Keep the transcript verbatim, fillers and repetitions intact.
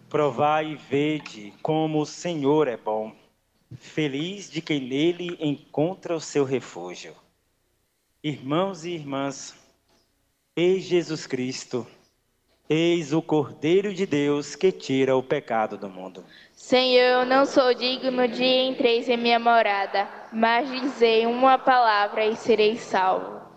Provai e vede como o Senhor é bom. Feliz de quem nele encontra o seu refúgio. Irmãos e irmãs, eis Jesus Cristo, eis o Cordeiro de Deus que tira o pecado do mundo. Senhor, eu não sou digno de entreis em minha morada, mas dizei uma palavra e serei salvo.